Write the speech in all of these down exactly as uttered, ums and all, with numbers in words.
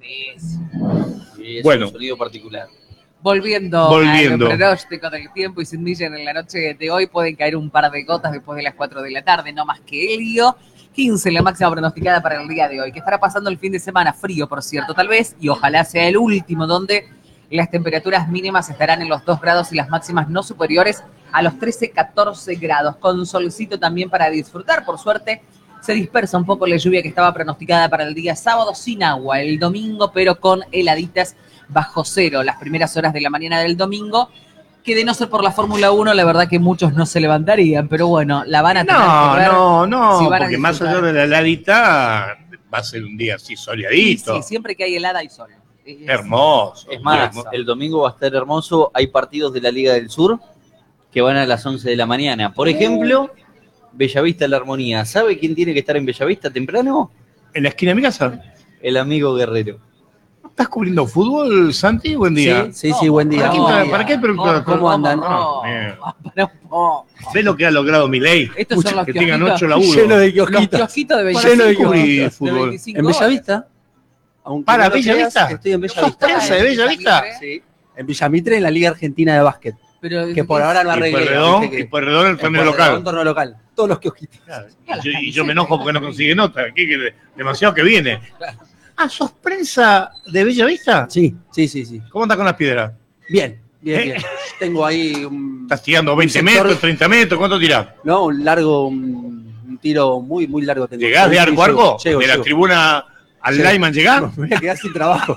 Sí, sí, es bueno. un sonido particular. Volviendo, Volviendo al pronóstico del tiempo y sin Millen en la noche de hoy, pueden caer un par de gotas después de las cuatro de la tarde, no más que helio. quince la máxima pronosticada para el día de hoy, que estará pasando el fin de semana frío, por cierto, tal vez, y ojalá sea el último, donde las temperaturas mínimas estarán en los dos grados y las máximas no superiores a los trece, catorce grados, con solcito también para disfrutar. Por suerte, se dispersa un poco la lluvia que estaba pronosticada para el día sábado, sin agua, el domingo, pero con heladitas bajo cero las primeras horas de la mañana del domingo, que de no ser por la Fórmula uno, la verdad que muchos no se levantarían, pero bueno, la van a tener No, que ver. no, no, si van a porque más disfrutar. allá de la heladita va a ser un día así soleadito. Sí, sí, siempre que hay helada y sol. Es- Hermoso. Es más, hermoso. el domingo va a estar hermoso. Hay partidos de la Liga del Sur que van a las once de la mañana. Por ejemplo, Bellavista La Armonía. ¿Sabe quién tiene que estar en Bellavista temprano? ¿En la esquina de mi casa? El amigo Guerrero. ¿Estás cubriendo fútbol, Santi? Buen día. Sí, sí, sí, buen día. ¿Para qué, No, para, no, para qué pero- no, ¿Cómo andan? No, bien. para un poco. ¿Ves lo que ha logrado Milei? Estos son los Que tengan kiosquitos. ocho laburos. Lleno de Los kiosquitos. kiosquitos de ¿Para Bellavista. lleno de qué cubrir de fútbol? veinticinco En horas. Bellavista. Aunque ¿Para no lo creas, Bellavista? estoy en ¿Sos Bellavista. prensa de Bellavista? Sí. En Villamitre, en la Liga Argentina de Básquet. Pero, Que por ahora no Y arreglé. Pueyrredón, viste que- y Pueyrredón el en torneo Pueyrredón, local. torneo local. Todos los kiosquitos. Claro. Y, yo, y yo me enojo porque no consigue nota. Aquí que demasiado que viene. Ah, ¿sos prensa de Bellavista? Sí, sí, sí, sí. ¿Cómo andas con las piedras? Bien, bien, ¿Eh? bien. Tengo ahí un, ¿Estás tirando veinte Un sector- metros, treinta metros? ¿Cuánto tirás? no, un largo, un, un tiro muy, muy largo. Tengo. ¿Llegás de Sí, arco a llego, arco? Llego, ¿De la llego. tribuna al Llego. lineman llegás? Me voy a quedar sin trabajo.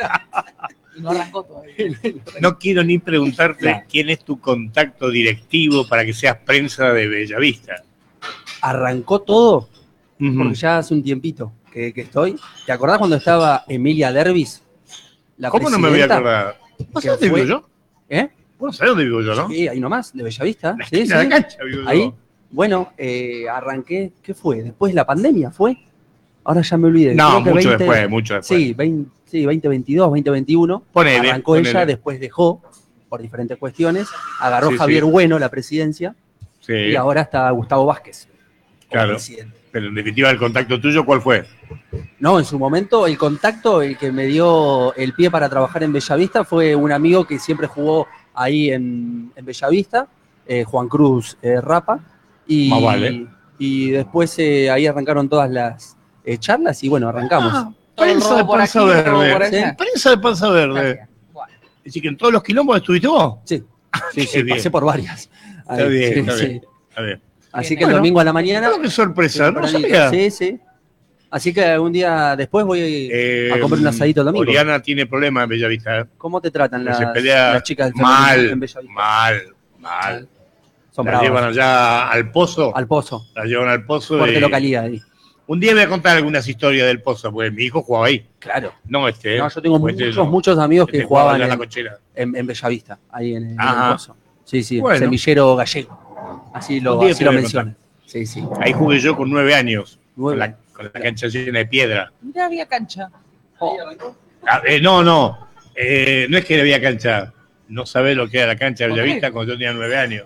no arrancó todavía. No quiero ni preguntarte Claro. quién es tu contacto directivo para que seas prensa de Bellavista. Arrancó todo Ujú. porque ya hace un tiempito que, que estoy. ¿Te acordás cuando estaba Emilia Dervis? La ¿Cómo no me voy a presidenta? acordar? ¿Vos que sabés dónde fue- vivo yo? ¿Eh? ¿Vos no sabés dónde vivo yo, no? Sí, ahí nomás, de Bellavista. La Sí, esquina de sí. la cancha vivo yo. Ahí, bueno, eh, arranqué, ¿qué fue? Después de la pandemia, ¿fue? Ahora ya me olvidé. No, Creo que mucho veinte después, mucho después. Sí, veinte, sí, veinte veintidós, veinte veintiuno. Ponele, Arrancó ponele. ella, después dejó, por diferentes cuestiones. Agarró Sí, Javier sí. Bueno la presidencia Sí, y ahora está Gustavo Vázquez como claro. presidente. Pero en definitiva, el contacto tuyo, ¿cuál fue? No, en su momento el contacto, el que me dio el pie para trabajar en Bellavista fue un amigo que siempre jugó ahí en, en Bellavista, eh, Juan Cruz eh, Rapa. Y, Más vale. y después eh, ahí arrancaron todas las eh, charlas y bueno, arrancamos. Ah, Todo el prensa robo de por panza aquí, el robo por verde. allá. Prensa de panza verde. Gracias. Bueno. Es decir, que en todos los quilombos estuviste vos. Sí, sí, Qué sí, bien. pasé por varias. Está Ahí, bien, sí, está sí. bien. A ver. Así Bien, que el bueno. domingo a la mañana. Oh, qué sorpresa, no tempranito. sabía. Sí, sí. Así que un día después voy Eh, a comer un asadito el domingo. Oriana tiene problemas en Bellavista. ¿eh? ¿Cómo te tratan Que se las, pelea las chicas del feminismo mal, en Bellavista? mal, mal. Son La bravas. llevan allá al pozo. Al pozo. La llevan al pozo. Fuerte y- localidad ahí. Un día voy a contar algunas historias del pozo, porque mi hijo jugaba ahí. Claro. No este. No, yo tengo Pues este muchos, no. muchos amigos que Este jugaba jugaban allá en la en, cochera. en, en Bellavista, ahí en, en el Ajá. pozo. Sí, sí, Bueno. semillero gallego. Así lo, Un día así te lo voy a mencionan. Sí, sí. Ahí jugué yo con nueve años. Nueve. Con la, con la cancha llena de piedra. Mirá, había cancha. Ah, eh, no, no. Eh, no es que había cancha. No sabés lo que era la cancha de ¿Por qué? Bellavista cuando yo tenía nueve años.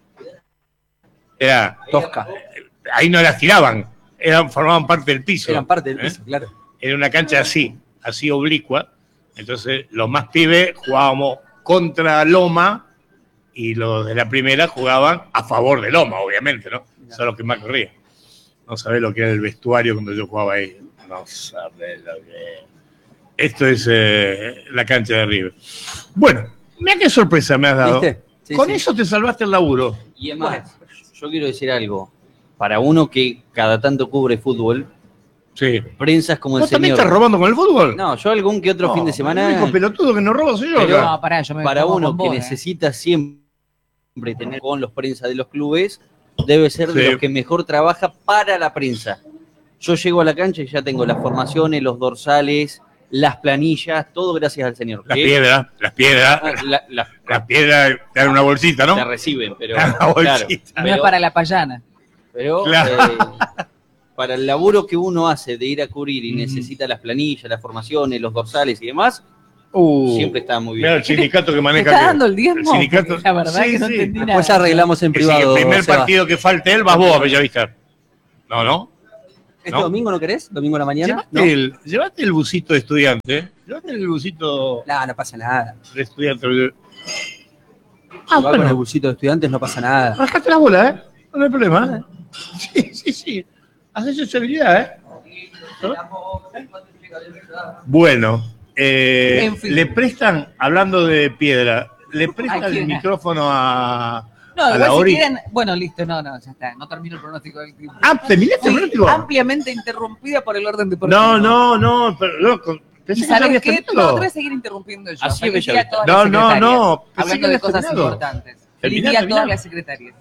Era. Tosca. Ahí no las tiraban. Eran, formaban parte del piso. Eran parte del ¿eh? piso, claro. Era una cancha así, así oblicua. Entonces, los más pibes jugábamos contra Loma y los de la primera jugaban a favor de Loma, obviamente, ¿no? Son los que más corrían. No sabés lo que era el vestuario cuando yo jugaba ahí. No sabés lo que es. Esto es eh, la cancha de River. Bueno, mira qué sorpresa me has dado. ¿Viste? Sí, Con sí. eso te salvaste el laburo. Y es más, yo quiero decir algo. Para uno que cada tanto cubre fútbol, Sí. prensas como el ¿Vos también señor. estás robando con el fútbol? No, yo algún que otro No, fin de El semana. único pelotudo que no roba soy yo. Pero- acá. No, pará, yo me Para pongo uno con que vos, eh. necesita siempre tener con los prensas de los clubes, debe ser de Sí. los que mejor trabaja para la prensa. Yo llego a la cancha y ya tengo las formaciones, los dorsales, las planillas, todo gracias al señor. Las Que- piedras, las piedras, Ah, la- la- las piedras te dan una bolsita, ¿no? la reciben, pero La claro, bolsita. No es pero- para la payana. pero Claro. eh, para el laburo que uno hace de ir a cubrir y Mm. necesita las planillas, las formaciones, los dorsales y demás, Uh, siempre está muy Mira bien. el sindicato que ¿Te maneja. está que- dando el diezmo? el sindicato. Porque la verdad Sí, que no sí. entendí nada. Después arreglamos en Que si el privado. primer Seba. partido que falte él, vas vos a Bellavista. No, no. ¿Este ¿no? domingo no querés? ¿Domingo a la mañana? Llevate, No, el, llevate el busito de estudiante. Llevate el busito no, no pasa nada. de estudiante. Ah, Ah, con el bueno. busito de estudiantes no pasa nada. Bajate la bola, ¿eh? No hay problema. Sí, sí, sí. Haces esa habilidad, ¿eh? ¿No? Bueno, eh, En fin. le prestan, hablando de piedra, le ¿A prestan el quién? micrófono a, No, a igual la si Ori. quieren. Bueno, listo, no, no, ya está. No termino el pronóstico del tiempo. Ah, ¿terminaste el Fui pronóstico? ampliamente interrumpida por el orden deportivo. No, no, no, pero loco. ¿Y Pensé que ya sabes habías qué? No, terminado. te voy a seguir interrumpiendo yo. Así es Feliz día a Bellavista. todas No, las no, secretarias. no, pensé que Hablando de habías cosas terminado. importantes. Feliz Terminá, día a terminá. todas las secretarias.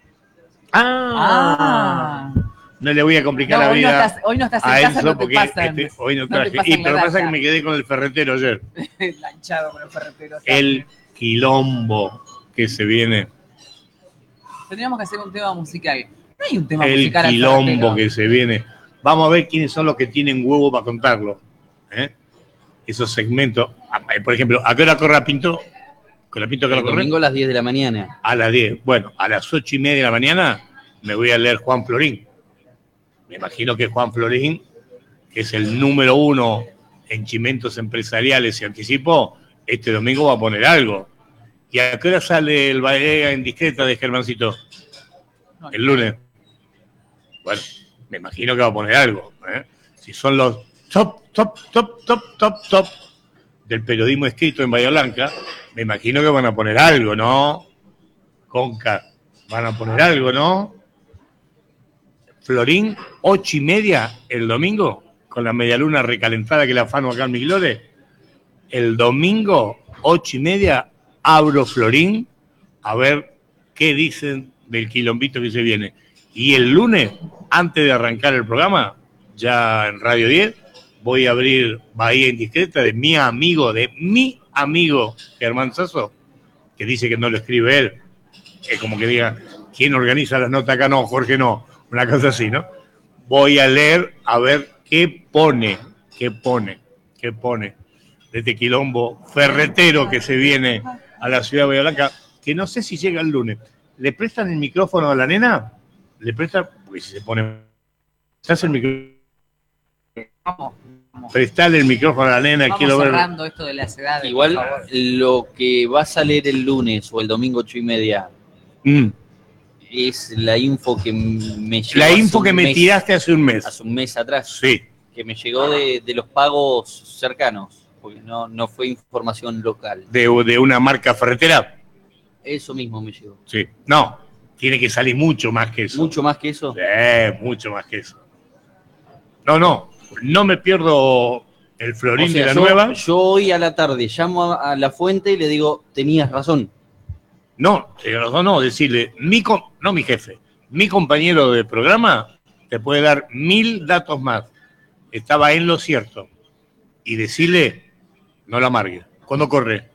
Ah, Ah. no le voy a complicar No, la hoy no vida estás, hoy no estás en a casa, Enzo no te porque pasan. este- hoy no no te traje. pasan Y la pero pasa data. que me quedé con el ferretero ayer. Lanchado con el ferretero. El quilombo que se viene. Tendríamos que hacer un tema musical. No hay un tema El musical al quilombo ferretero. que se viene. Vamos a ver quiénes son los que tienen huevo para contarlo. ¿eh? Esos segmentos. Ah, Por ejemplo, ¿a qué hora corre la Pinto? ¿Con la Pinto que la El corre? domingo a las diez de la mañana. A las diez. Bueno, a las ocho y media de la mañana me voy a leer Juan Florín. Me imagino que Juan Florín, que es el número uno en chimentos empresariales y anticipo, este domingo va a poner algo. ¿Y a qué hora sale el Badega en discreta de Germancito? No, El lunes. Bueno, me imagino que va a poner algo. ¿eh? Si son los top, top, top, top, top, top del periodismo escrito en Bahía Blanca, me imagino que van a poner algo, ¿no? Conca, van a poner algo, ¿no? Florín, ocho y media el domingo, con la medialuna recalentada que la afano acá en Miglore. El domingo, ocho y media, abro Florín a ver qué dicen del quilombito que se viene. Y el lunes, antes de arrancar el programa, ya en Radio diez, voy a abrir Bahía Indiscreta de mi amigo, de mi amigo Germán Sasso, que dice que no lo escribe él. Es como que diga, ¿quién organiza las notas acá? No, Jorge no. Una cosa así, ¿no? Voy a leer a ver qué pone, qué pone, qué pone de este quilombo ferretero que se viene a la ciudad de Bahía Blanca, que no sé si llega el lunes. ¿Le prestan el micrófono a la nena? ¿Le prestan? Porque si se pone... ¿Se hace el micrófono? Vamos, vamos. Prestale el micrófono a la nena, Vamos quiero ver... cerrando esto de las edades. Igual por favor. lo que va a salir el lunes o el domingo ocho y media Mm. es la info que me llegó La hace info un que me mes- tiraste hace un mes. hace un mes atrás, Sí. que me llegó de, de los pagos cercanos, porque no, no fue información local. De, de una marca ferretera. Eso mismo me llegó. Sí. No, tiene que salir mucho más que eso. Mucho más que eso. Eh, mucho más que eso. No, no, no me pierdo el Florín O sea, de la yo, nueva. yo hoy a la tarde llamo a, a la fuente y le digo, tenías razón. No, eh, no, no, decirle, mi com- no mi jefe, mi compañero de programa te puede dar mil datos más. Estaba en lo cierto. Y decirle, no la amargue. ¿Cuándo corre?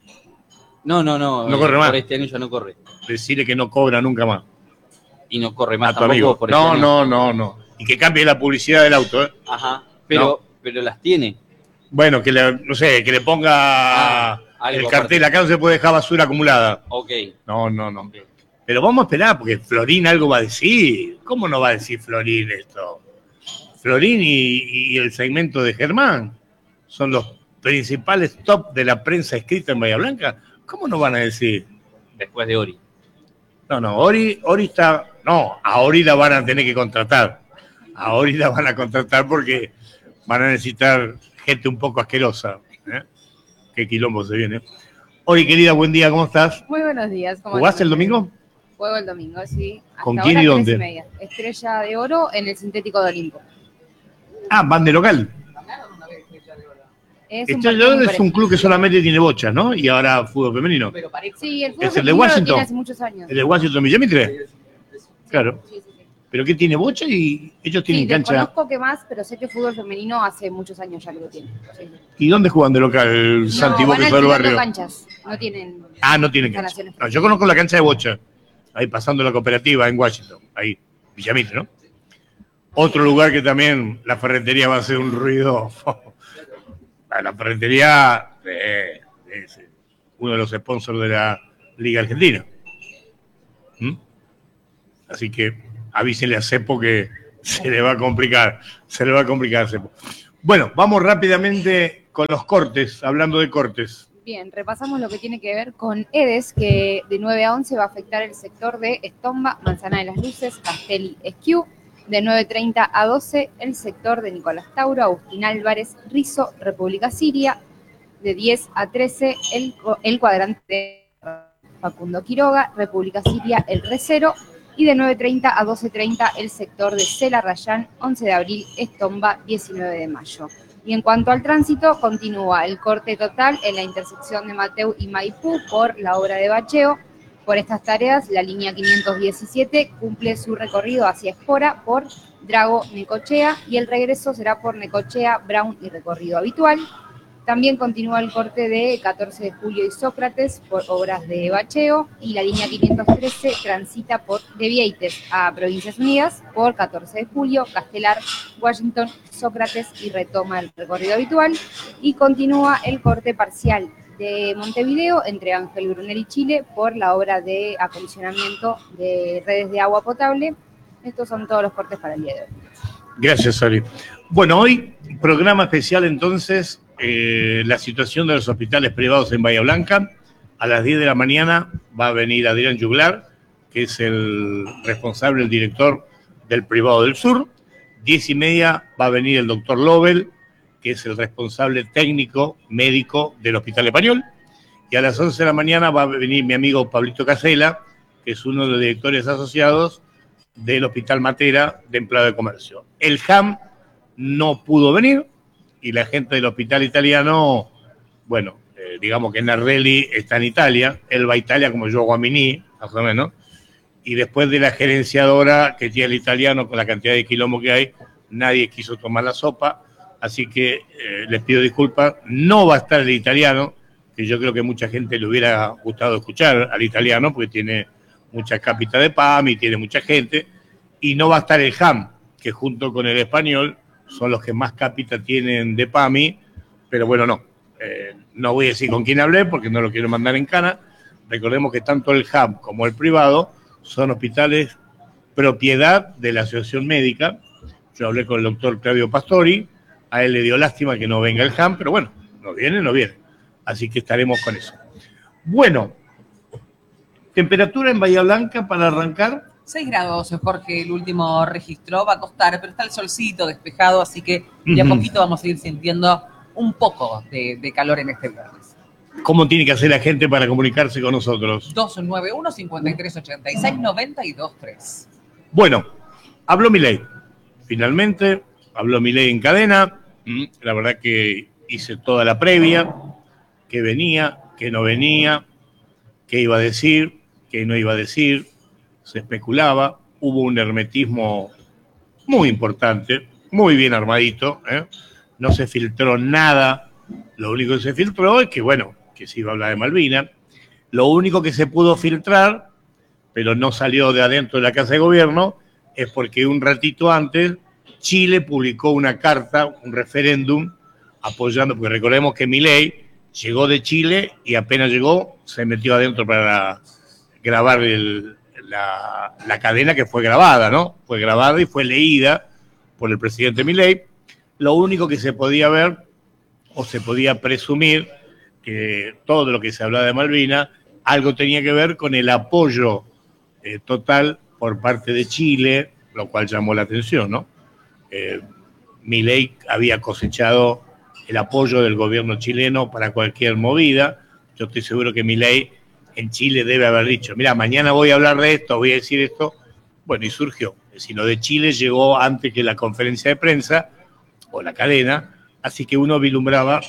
No, no, no. No eh, corre más. Por este año ya no corre. Decirle que no cobra nunca más. Y no corre más A tu tampoco amigo. por este No, año. no, no, no. Y que cambie la publicidad del auto, ¿eh? Ajá. Pero, pero las tiene. Bueno, que le, no sé, que le ponga Ah, algo el cartel, acá no se puede dejar basura acumulada. Ok. No, no, no. ok. Pero vamos a esperar, porque Florín algo va a decir. ¿Cómo no va a decir Florín esto? Florín y, y el segmento de Germán son los principales top de la prensa escrita en Bahía Blanca. ¿Cómo no van a decir? Después de Ori. No, no, Ori, Ori está... No, a Ori la van a tener que contratar. A Ori la van a contratar porque van a necesitar gente un poco asquerosa. ¿eh? Qué quilombo se viene. Ori, querida, buen día, ¿cómo estás? Muy buenos días. ¿cómo ¿Jugaste el andan? domingo? Juego el domingo, sí. Hasta ¿Con ahora quién y tres dónde? media. Estrella de Oro en el sintético de Olimpo. Ah, van de local. Es un Estrella de partido Oro muy es un parejo. club que solamente tiene bochas, ¿no? Y ahora fútbol femenino. Pero parejo. Sí, el fútbol ¿Es el de femenino lo Washington? tiene hace muchos años. ¿El de Washington Villamitre? Claro. Sí, sí, sí. ¿Pero qué tiene bocha y ellos tienen Sí, cancha? desconozco qué más, pero sé que fútbol femenino hace muchos años ya que lo tiene. Sí, sí. ¿Y dónde juegan de local No, Santi van Boca del alquilando barrio? canchas. No tienen. Ah, no tienen cancha. instalaciones. No, yo conozco la cancha de bocha. Ahí pasando la cooperativa en Washington. Ahí, Villamitre, ¿no? Otro lugar que también la ferretería va a hacer un ruido. La ferretería eh, es uno de los sponsors de la Liga Argentina. ¿Mm? Así que avísenle a Cepo que se le va a complicar, se le va a complicar. Bueno, vamos rápidamente con los cortes, hablando de cortes. Bien, repasamos lo que tiene que ver con EDES, que de nueve a once va a afectar el sector de Estomba, Manzana de las Luces, Castelli, Esquiú. De nueve treinta a doce, el sector de Nicolás Tauro, Agustín Álvarez, Rizo, República Siria. De diez a trece, el, el cuadrante de Facundo Quiroga, República Siria, El Recero. Y de nueve treinta a doce treinta, el sector de Cela Rayán, once de abril, Estomba, diecinueve de mayo. Y en cuanto al tránsito, continúa el corte total en la intersección de Mateu y Maipú por la obra de bacheo. Por estas tareas, la línea quinientos diecisiete cumple su recorrido hacia Espora por Drago, Necochea, y el regreso será por Necochea, Brown y recorrido habitual. También continúa el corte de catorce de julio y Sócrates por obras de bacheo, y la línea quinientos trece transita por de Vieites a Provincias Unidas por catorce de julio, Castelar, Washington, Sócrates y retoma el recorrido habitual. Y continúa el corte parcial de Montevideo entre Ángel Brunel y Chile por la obra de acondicionamiento de redes de agua potable. Estos son todos los cortes para el día de hoy. Gracias, Ari. Bueno, hoy programa especial entonces, eh, la situación de los hospitales privados en Bahía Blanca. A las diez de la mañana va a venir Adrián Juglar, que es el responsable, el director del privado del sur. Diez y media va a venir el doctor Lobel, que es el responsable técnico médico del Hospital Español, y a las once de la mañana va a venir mi amigo Pablito Casella, que es uno de los directores asociados del Hospital Matera de Empleado de Comercio. El H A M no pudo venir, y la gente del Hospital Italiano, bueno, eh, digamos que Nardelli está en Italia, él va a Italia como yo Guamini, más o menos, y después de la gerenciadora que tiene el italiano con la cantidad de quilombo que hay, nadie quiso tomar la sopa. Así que eh, les pido disculpas, no va a estar el italiano, que yo creo que mucha gente le hubiera gustado escuchar al italiano, porque tiene mucha cápita de P A M y tiene mucha gente, y no va a estar el H A M, que junto con el español son los que más cápita tienen de P A M I, pero bueno, no, eh, no voy a decir con quién hablé, porque no lo quiero mandar en cana. Recordemos que tanto el H A M como el privado son hospitales propiedad de la Asociación Médica. Yo hablé con el doctor Claudio Pastori, a él le dio lástima que no venga el H A M, pero bueno, no viene, no viene. Así que estaremos con eso. Bueno, temperatura en Bahía Blanca para arrancar. seis grados, Jorge, el último registro, va a costar, pero está el solcito despejado, así que de a poquito vamos a ir sintiendo un poco de, de calor en este viernes. ¿Cómo tiene que hacer la gente para comunicarse con nosotros? dos nueve uno, cinco tres ocho seis, nueve dos tres. Bueno, habló Milei. Finalmente, habló Milei en cadena. La verdad que hice toda la previa, que venía, que no venía, qué iba a decir, qué no iba a decir. Se especulaba, hubo un hermetismo muy importante, muy bien armadito, ¿eh? No se filtró nada. Lo único que se filtró es que, bueno, que se iba a hablar de Malvinas. Lo único que se pudo filtrar, pero no salió de adentro de la Casa de Gobierno, es porque un ratito antes Chile publicó una carta, un referéndum, apoyando, porque recordemos que Milei llegó de Chile y apenas llegó, se metió adentro para grabar el, la, la cadena que fue grabada, ¿no? Fue grabada y fue leída por el presidente Milei. Lo único que se podía ver, o se podía presumir, que todo lo que se hablaba de Malvinas, algo tenía que ver con el apoyo eh, total por parte de Chile, lo cual llamó la atención, ¿no? Eh, Milei había cosechado el apoyo del gobierno chileno para cualquier movida. Yo estoy seguro que Milei en Chile debe haber dicho, mira, mañana voy a hablar de esto, voy a decir esto. Bueno, y surgió. Si lo de Chile llegó antes que la conferencia de prensa o la cadena, así que uno vislumbraba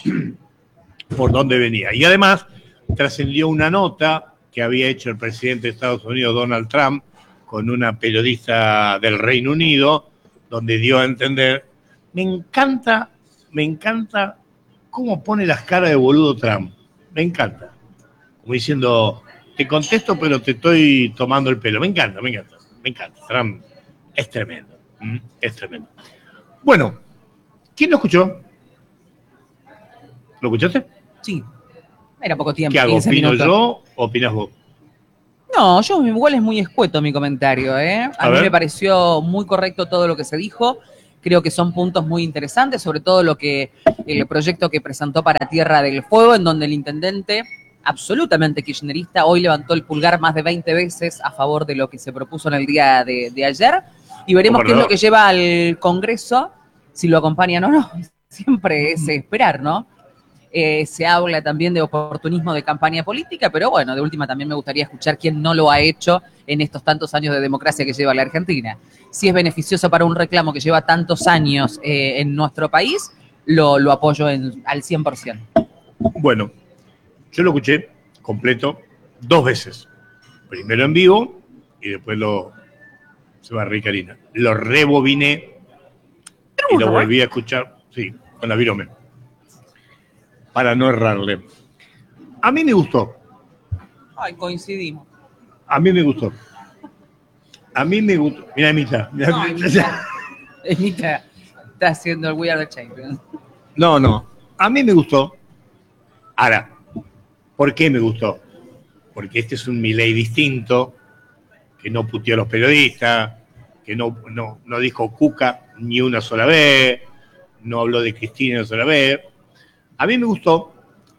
por dónde venía. Y además trascendió una nota que había hecho el presidente de Estados Unidos, Donald Trump, con una periodista del Reino Unido, donde dio a entender, me encanta, me encanta cómo pone las caras de boludo Trump, me encanta. Como diciendo, te contesto pero te estoy tomando el pelo, me encanta, me encanta, me encanta. Trump es tremendo, es tremendo. Bueno, ¿quién lo escuchó? ¿Lo escuchaste? Sí, era poco tiempo. ¿Qué hago? quince ¿Opino minutos. yo o opinas vos? No, yo igual es muy escueto mi comentario, ¿eh? A, A mí ver. me pareció muy correcto todo lo que se dijo. Creo que son puntos muy interesantes, sobre todo lo que el proyecto que presentó para Tierra del Fuego, en donde el intendente, absolutamente kirchnerista, hoy levantó el pulgar más de veinte veces a favor de lo que se propuso en el día de, de ayer. Y veremos qué es lo que lleva al Congreso, si lo acompañan o no. Siempre es esperar, ¿no? Eh, se habla también de oportunismo de campaña política, pero bueno, de última también me gustaría escuchar quién no lo ha hecho en estos tantos años de democracia que lleva la Argentina. Si es beneficioso para un reclamo que lleva tantos años eh, en nuestro país, lo, lo apoyo en, al cien por ciento. Bueno, yo lo escuché completo dos veces. Primero en vivo y después lo se va a reír Karina. Lo rebobiné y lo volví a escuchar, sí, con la virome, para no errarle. A mí me gustó. Ay, coincidimos. A mí me gustó. A mí me gustó. Mira, Emita. Mira, No, Emita. Emita está haciendo el We Are the Champions. No, no. A mí me gustó. Ahora, ¿por qué me gustó? Porque este es un Milei distinto, que no puteó a los periodistas, que no, no, no dijo cuca ni una sola vez, no habló de Cristina ni una sola vez. A mí me gustó.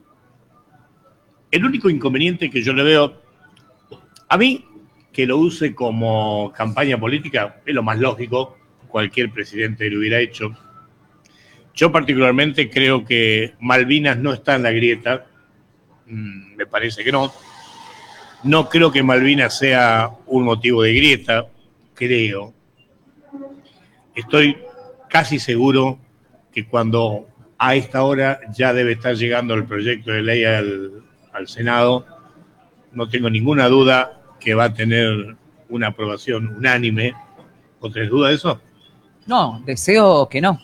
El único inconveniente que yo le veo, a mí, que lo use como campaña política, es lo más lógico, cualquier presidente lo hubiera hecho. Yo particularmente creo que Malvinas no está en la grieta, mm, me parece que no. No creo que Malvinas sea un motivo de grieta, creo. Estoy casi seguro que cuando a esta hora ya debe estar llegando el proyecto de ley al, al Senado, no tengo ninguna duda que va a tener una aprobación unánime. ¿O tenés duda de eso? No, deseo que no.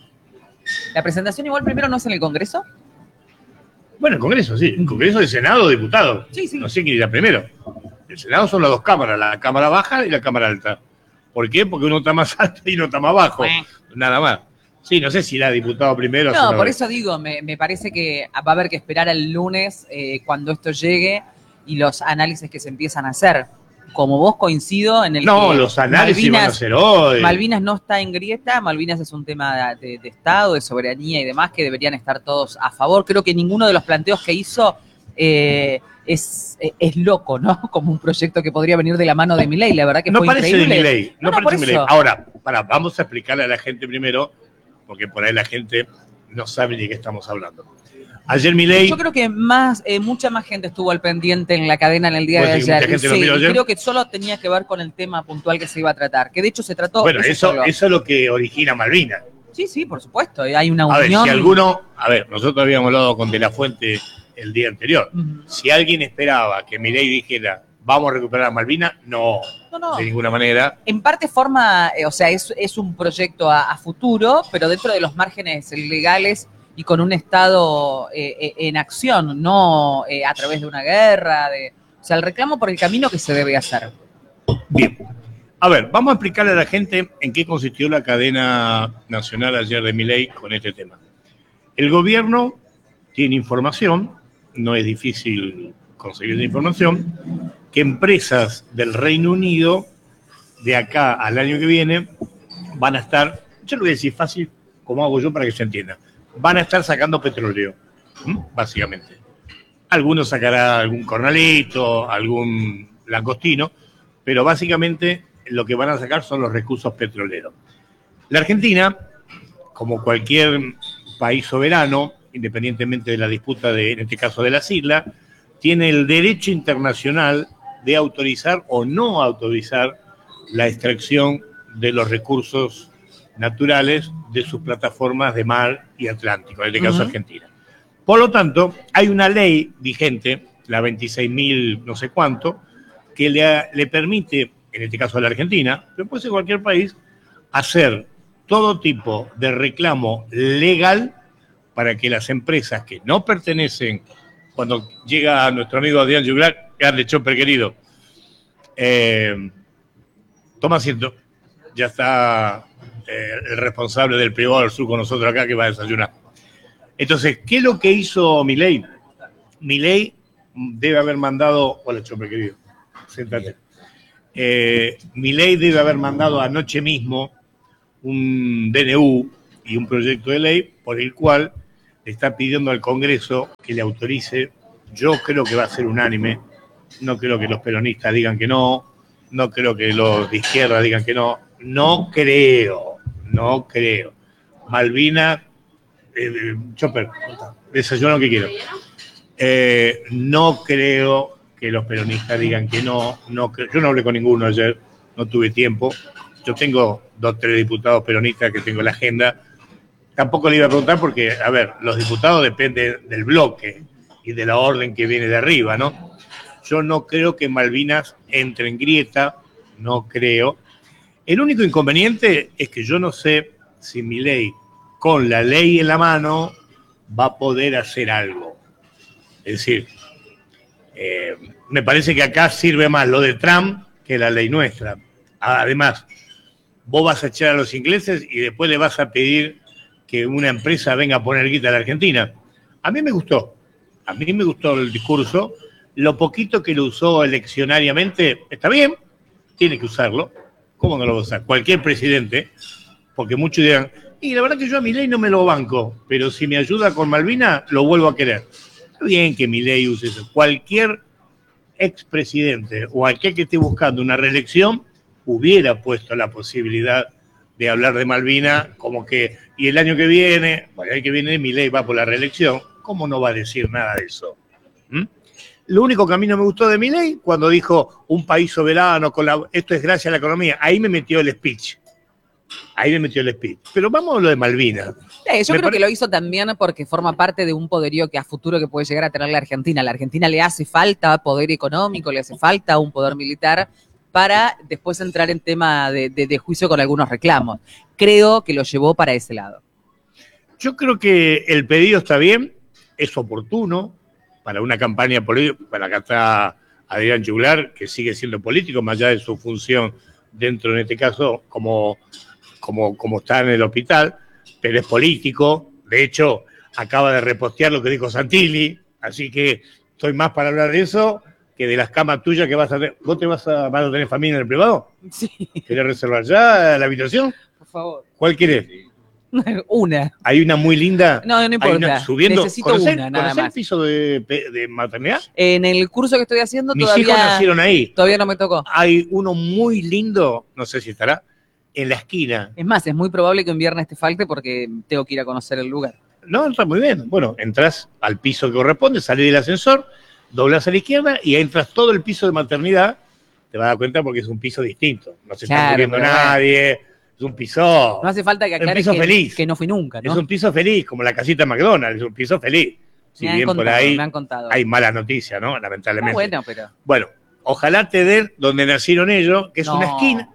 La presentación igual primero no es en el Congreso. Bueno, el Congreso, sí. El Congreso del Senado, diputados. Sí, sí. No sé quién irá primero. El Senado son las dos cámaras, la Cámara Baja y la Cámara Alta. ¿Por qué? Porque uno está más alto y uno está más bajo. Bueno. Nada más. Sí, no sé si irá diputado primero. o No, senador. por eso digo, me, me parece que va a haber que esperar al lunes eh, cuando esto llegue y los análisis que se empiezan a hacer. Como vos coincido en el No, que los análisis Malvinas, van a ser hoy. Malvinas no está en grieta, Malvinas es un tema de, de, de Estado, de soberanía y demás que deberían estar todos a favor. Creo que ninguno de los planteos que hizo eh, es, es loco, ¿no? Como un proyecto que podría venir de la mano de Milei, la verdad que no fue parece increíble. de Milei, no, No, no, parece por de Milei. eso. Ahora, para, vamos a explicarle a la gente primero, porque por ahí la gente no sabe ni de qué estamos hablando. Ayer Milei... Yo creo que más, eh, mucha más gente estuvo al pendiente en la cadena en el día ¿Vos de decís que ayer. mucha gente lo Sí, miró ayer? creo que solo tenía que ver con el tema puntual que se iba a tratar, que de hecho se trató. Bueno, eso eso, solo. eso es lo que origina Malvinas. Sí, sí, por supuesto. Hay una A ver, unión. si alguno... A ver, nosotros habíamos hablado con De la Fuente el día anterior. Ujú. Si alguien esperaba que Milei dijera, vamos a recuperar a Malvinas, no, No, no. de ninguna manera. En parte forma, eh, o sea, es, es un proyecto a, a futuro, pero dentro de los márgenes legales y con un Estado eh, eh, en acción, no eh, a través de una guerra. De, o sea, el reclamo por el camino que se debe hacer. Bien. A ver, vamos a explicarle a la gente en qué consistió la cadena nacional ayer de Milei con este tema. El gobierno tiene información, no es difícil conseguir la información, que empresas del Reino Unido, de acá al año que viene, van a estar, yo lo voy a decir fácil, como hago yo para que se entienda, van a estar sacando petróleo, ¿m? Básicamente. Algunos sacará algún cornalito, algún langostino, pero básicamente lo que van a sacar son los recursos petroleros. La Argentina, como cualquier país soberano, independientemente de la disputa, de, en este caso de las islas, tiene el derecho internacional de autorizar o no autorizar la extracción de los recursos naturales de sus plataformas de mar y Atlántico, en este caso Uh-huh. Argentina. Por lo tanto, hay una ley vigente, la veintiséis mil no sé cuánto, que le, le permite, en este caso a la Argentina, pero puede ser cualquier país, hacer todo tipo de reclamo legal para que las empresas que no pertenecen, cuando llega nuestro amigo Adrián Juglar, Carle Chopper querido, eh, toma asiento, ya está eh, el responsable del privado del sur con nosotros acá que va a desayunar. Entonces, ¿qué es lo que hizo Milei? Milei debe haber mandado, hola Chopper querido, siéntate. Eh, Milei debe haber mandado anoche mismo un D N U y un proyecto de ley por el cual le está pidiendo al Congreso que le autorice. Yo creo que va a ser unánime, no creo que los peronistas digan que no, no creo que los de izquierda digan que no, no creo, no creo. Malvina, eh, Chopper, desayuno lo que quiero. Eh, no creo que los peronistas digan que no, no creo. Yo no hablé con ninguno ayer, no tuve tiempo. Yo tengo dos, tres diputados peronistas que tengo en la agenda. Tampoco le iba a preguntar porque, a ver, los diputados dependen del bloque y de la orden que viene de arriba, ¿no? Yo no creo que Malvinas entre en grieta, no creo. El único inconveniente es que yo no sé si Milei, con la ley en la mano, va a poder hacer algo. Es decir, eh, me parece que acá sirve más lo de Trump que la ley nuestra. Además, vos vas a echar a los ingleses y después le vas a pedir que una empresa venga a poner guita a la Argentina. A mí me gustó, a mí me gustó el discurso. Lo poquito que lo usó eleccionariamente, está bien, tiene que usarlo. ¿Cómo no lo va a usar? Cualquier presidente, porque muchos dirán, y la verdad que yo a Milei no me lo banco, pero si me ayuda con Malvina, lo vuelvo a querer. Está bien que Milei use eso. Cualquier expresidente o aquel que esté buscando una reelección hubiera puesto la posibilidad de hablar de Malvina como que, y el año que viene, bueno, el año que viene Milei va por la reelección, ¿cómo no va a decir nada de eso? ¿Mm? Lo único que a mí no me gustó de Milei, cuando dijo un país soberano, con la, esto es gracias a la economía, ahí me metió el speech. Ahí me metió el speech. Pero vamos a lo de Malvinas. Eh, yo Me creo pare- que lo hizo también porque forma parte de un poderío que a futuro que puede llegar a tener la Argentina. A la Argentina le hace falta poder económico, le hace falta un poder militar para después entrar en tema de, de, de juicio con algunos reclamos. Creo que lo llevó para ese lado. Yo creo que el pedido está bien, es oportuno para una campaña política. Para acá está Adrián Juglar, que sigue siendo político, más allá de su función dentro, en este caso, como, como, como está en el hospital, pero es político. De hecho, acaba de repostear lo que dijo Santilli, así que estoy más para hablar de eso que de las camas tuyas que vas a tener. ¿Vos te vas a, vas a tener familia en el privado? Sí, ¿Querés reservar ya la habitación? por favor. ¿Cuál querés? Una. Hay una muy linda. No, no hay importa. una- subiendo. Necesito ¿Conocés- una, nada conocés el más. piso de, pe- de maternidad? En el curso que estoy haciendo Mis hijos todavía, nacieron ahí. todavía no me tocó. Hay uno muy lindo, no sé si estará, en la esquina. Es más, es muy probable que un viernes te falte porque tengo que ir a conocer el lugar. No, está muy bien. Bueno, entras al piso que corresponde, salís del ascensor, doblas a la izquierda y entras todo el piso de maternidad. Te vas a dar cuenta porque es un piso distinto. No se está Claro, muriendo pero bueno. nadie. Es un piso. No hace falta que Un aclares piso que, feliz. que no fui nunca, ¿no? Es un piso feliz, como la casita McDonald's, es un piso feliz. Si me han bien contado, por ahí me han contado. hay mala noticia, ¿no? Ah, Lamentablemente. bueno, pero... Bueno, ojalá te den donde nacieron ellos, que es No. una esquina.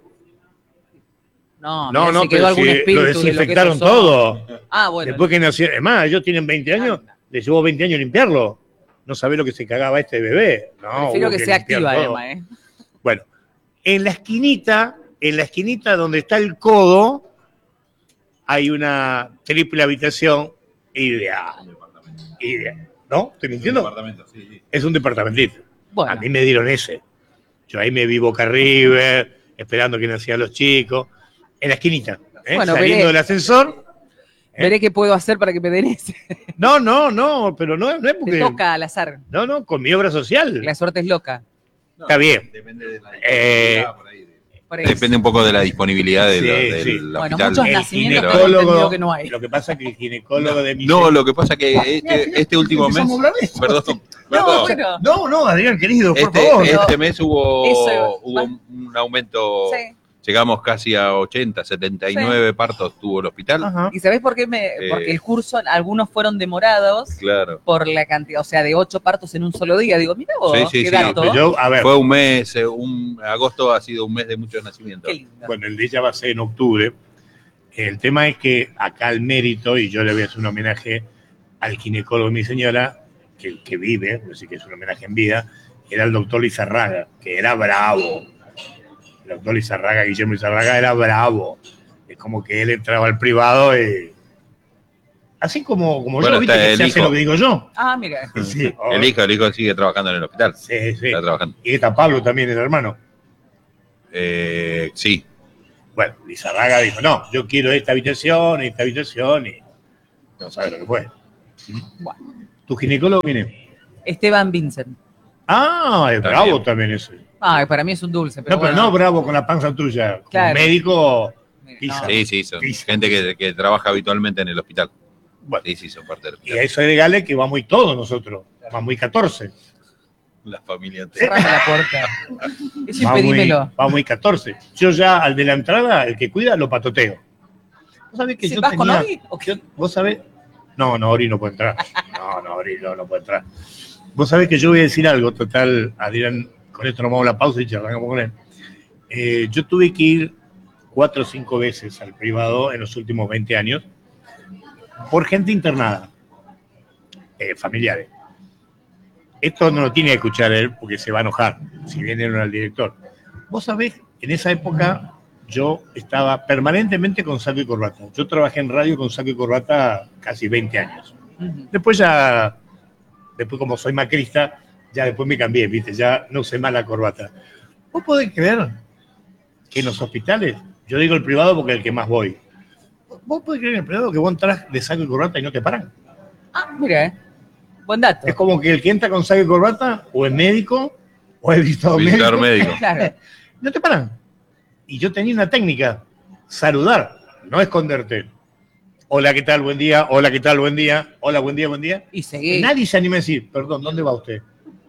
No, No, mirá, no, si quedó pero algún si espíritu lo de lo que desinfectaron ellos son. todo. Ah, bueno. Después que nacieron, es más, ellos tienen veinte años, Anda. les llevó veinte años limpiarlo. No sabés lo que se cagaba este bebé. No, Prefiero hubo que sea limpiar activa, todo. Emma, ¿eh? Bueno, en la esquinita, en la esquinita donde está el codo, hay una triple habitación ideal. Ideal. ¿No? ¿Estoy mintiendo? Es un departamentito. Bueno, A mí me dieron ese. Yo ahí me vi Boca River, esperando que nacían los chicos. En la esquinita, ¿eh? Bueno, Saliendo veré. del ascensor. ¿eh? veré qué puedo hacer para que me den ese. No, no, no, pero no, no es Te porque. toca al azar. No, no, con mi obra social. La suerte es loca. Está bien. Depende de la Eh, disponibilidad por ahí. Por eso. Depende un poco de la disponibilidad de Sí, la- del sí. Bueno, hospital. muchos El nacimientos que no ginecólogo, entendido que no hay. Lo que pasa es que el ginecólogo de mi No, lo que pasa que este, Mira, este último mes, empezamos a hablar de esto. perdón, No, perdón, bueno. No, no, Adrián, querido, por este, favor. este mes hubo, Eso- hubo un aumento, Sí. llegamos casi a ochenta, setenta y nueve partos tuvo el hospital. Ajá. ¿Y sabés por qué? Me, Eh. porque el curso, algunos fueron demorados Claro. por la cantidad, o sea, de ocho partos en un solo día. Digo, mira vos, Sí, sí, qué sí, dato. Pero yo, a ver, Fue un mes, eh, un agosto ha sido un mes de muchos nacimientos. Qué lindo. bueno, el de ella va a ser en octubre. El tema es que acá el mérito, y yo le voy a hacer un homenaje al ginecólogo de mi señora, que, que vive, así que es un homenaje en vida, era el doctor Lizarraga, que era bravo. El doctor Lizarraga, Guillermo Lizarraga, era bravo. Es como que él entraba al privado y... Así como, como Bueno, yo, viste está que el se hace hijo. lo que digo yo. Ah, mira. Sí, El hijo, el hijo sigue trabajando en el hospital. sí, sí. Está trabajando. Y está Pablo también, el hermano. Eh, sí. Bueno, Lizarraga dijo, no, yo quiero esta habitación, esta habitación, y no sabe lo que fue. Bueno. ¿Tu ginecólogo quién es? Esteban Vincent. Ah, es Está bravo bien. también ese. Ay, para mí es un dulce, pero No, pero bueno. no bravo con la panza tuya. Como Claro. médico, No. pisa. Sí, sí, son Pisa. gente que, que trabaja habitualmente en el hospital. Bueno, Sí, sí, son parte del y hospital. a eso agregale que vamos muy todos nosotros. Vamos muy catorce. La familia entera. Cerrame la puerta. Eso Vamos muy, impedímelo. vamos muy catorce. Yo ya al de la entrada, el que cuida, lo patoteo. ¿Vos sabés que ¿Sí, yo vas con tenía... Ori o qué? yo- ¿Vos sabés? No, no, Ori no puede entrar. No, no, Ori no, no puede entrar. Vos sabés que yo voy a decir algo, total, Adrián, con esto nos vamos a la pausa y charlamos con él. Eh, yo tuve que ir cuatro o cinco veces al privado en los últimos veinte años por gente internada, eh, familiares. Esto no lo tiene que escuchar él porque se va a enojar si viene uno al director. Vos sabés, en esa época yo estaba permanentemente con saco y corbata. Yo trabajé en radio con saco y corbata casi veinte años. Ujú. Después ya, después como soy macrista, ya después me cambié, ¿viste? Ya no usé más la corbata. ¿Vos podés creer que en los hospitales, yo digo el privado porque es el que más voy, ¿vos podés creer en el privado que vos entras de saco y corbata y no te paran? Ah, mira, eh. Buen dato. Es como que el que entra con saco y corbata o es médico o es visitador Visitar médico, médico. Claro. no te paran. Y yo tenía una técnica, saludar, no esconderte. Hola, ¿qué tal? Buen día. Hola, ¿qué tal? Buen día. Hola, buen día, buen día. Y Y seguí. nadie se anima a decir, perdón, ¿dónde va usted?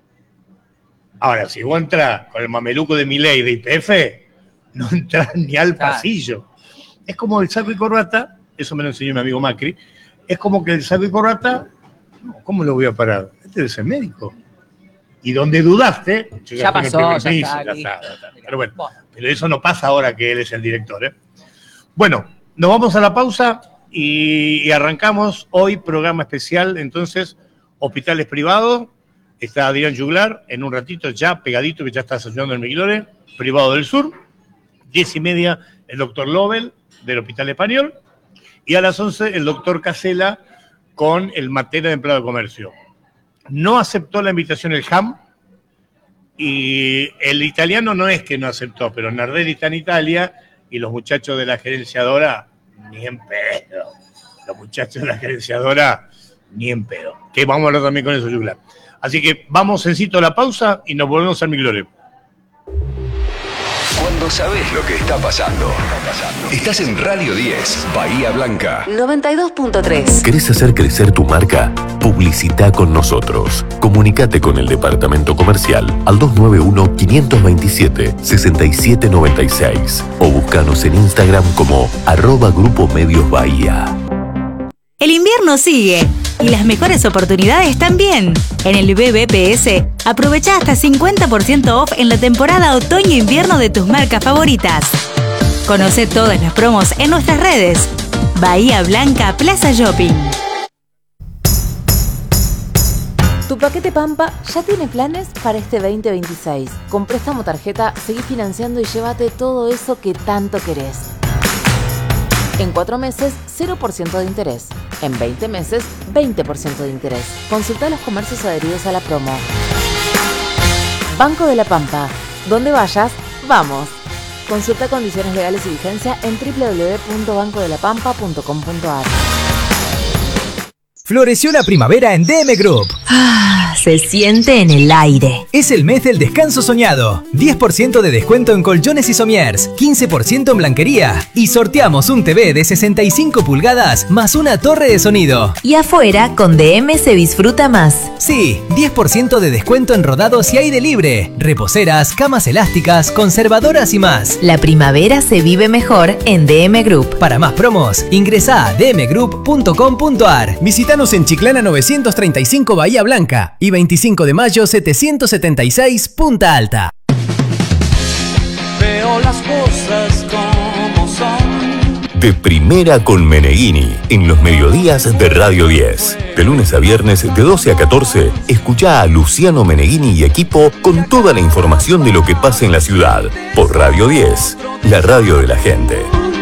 Ahora, si vos entras con el mameluco de Milei de I P F, no entras ni al Claro. pasillo. Es como el saco y corbata, eso me lo enseñó mi amigo Macri, es como que el saco y corbata, no, ¿cómo lo voy a parar? Este es el médico. Y donde dudaste, yo Ya fui en el pasó, primer ya piso, está, ya listo. está, ya está. Pero bueno, pero eso no pasa ahora que él es el director, ¿eh? Bueno, nos vamos a la pausa y, y arrancamos hoy programa especial, entonces, hospitales privados. Está Adrián Juglar, en un ratito ya pegadito, que ya está desayunando el Miglore, privado del sur. Diez y media, el doctor Lobel, del Hospital Español. Y a las once, el doctor Casella, con el Matera de Empleado de Comercio. No aceptó la invitación el H A M, y el italiano no es que no aceptó, pero Nardelli está en Italia, y los muchachos de la gerenciadora, ni en pedo. Los muchachos de la gerenciadora, ni en pedo. Que vamos a hablar también con eso, Juglar. Así que vamos sencito a la pausa y nos volvemos al Miglore. Cuando sabes lo que está pasando. Estás en Radio diez, Bahía Blanca. noventa y dos punto tres. ¿Querés hacer crecer tu marca? Publicita con nosotros. Comunicate con el departamento comercial al dos nueve uno, cinco dos siete, seis siete nueve seis o búscanos en Instagram como arroba Grupo Medios Bahía. El invierno sigue y las mejores oportunidades también. En el B B P S, aprovecha hasta cincuenta por ciento off en la temporada otoño-invierno de tus marcas favoritas. Conoce todas las promos en nuestras redes. Bahía Blanca Plaza Shopping. Tu paquete Pampa ya tiene planes para este veinte veintiséis. Con préstamo tarjeta, seguí financiando y llévate todo eso que tanto querés. En cuatro meses, cero por ciento de interés. En veinte meses, veinte por ciento de interés. Consulta los comercios adheridos a la promo. Banco de la Pampa. Donde vayas, vamos. Consulta condiciones legales y vigencia en doble u doble u doble u punto banco de la pampa punto com punto a r. Floreció la primavera en D M Group. Ah, se siente en el aire. Es el mes del descanso soñado. diez por ciento de descuento en colchones y somiers, quince por ciento en blanquería. Y sorteamos un T V de sesenta y cinco pulgadas más una torre de sonido. Y afuera, con D M se disfruta más. Sí, diez por ciento de descuento en rodados y aire libre. Reposeras, camas elásticas, conservadoras y más. La primavera se vive mejor en D M Group. Para más promos, ingresa a d m group punto com punto a r. Visítanos en Chiclana novecientos treinta y cinco Bahía Blanca y veinticinco de mayo setecientos setenta y seis Punta Alta. Veo las cosas como son. De primera con Meneghini, en los mediodías de Radio diez. De lunes a viernes de doce a catorce, escuchá a Luciano Meneghini y equipo con toda la información de lo que pasa en la ciudad. Por Radio diez, la radio de la gente.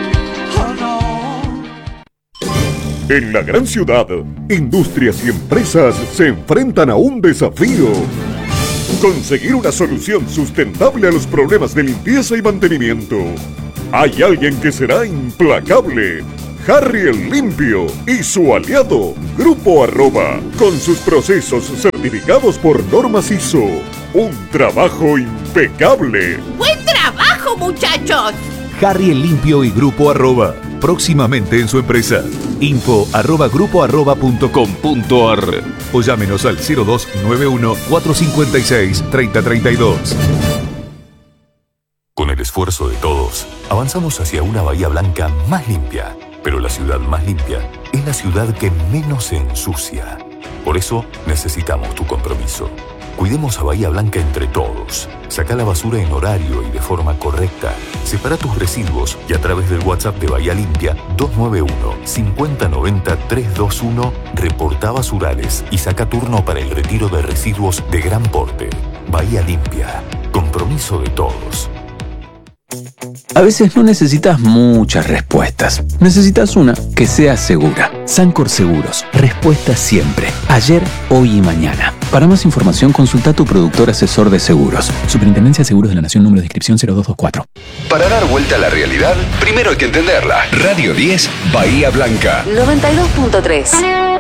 En la gran ciudad, industrias y empresas se enfrentan a un desafío. conseguir una solución sustentable a los problemas de limpieza y mantenimiento. Hay alguien que será implacable. Harry el Limpio y su aliado, Grupo Arroba, con sus procesos certificados por normas I S O. Un trabajo impecable. ¡Buen trabajo, muchachos! Harry el Limpio y Grupo Arroba, próximamente en su empresa. Info arroba grupo arroba punto com punto ar o llámenos al cero dos nueve uno, cuatro cinco seis, tres cero tres dos. Con el esfuerzo de todos, avanzamos hacia una Bahía Blanca más limpia. Pero la ciudad más limpia es la ciudad que menos se ensucia. Por eso necesitamos tu compromiso. Cuidemos a Bahía Blanca entre todos. Saca la basura en horario y de forma correcta. Separa tus residuos y a través del WhatsApp de Bahía Limpia dos nueve uno, cinco cero nueve cero, tres dos uno reporta basurales y saca turno para el retiro de residuos de gran porte. Bahía Limpia. Compromiso de todos. A veces no necesitas muchas respuestas. Necesitas una que sea segura. Sancor Seguros. Respuesta siempre. Ayer, hoy y mañana. Para más información, consulta a tu productor asesor de seguros. Superintendencia de Seguros de la Nación, número de inscripción cero dos dos cuatro. Para dar vuelta a la realidad, primero hay que entenderla. Radio diez, Bahía Blanca. noventa y dos punto tres.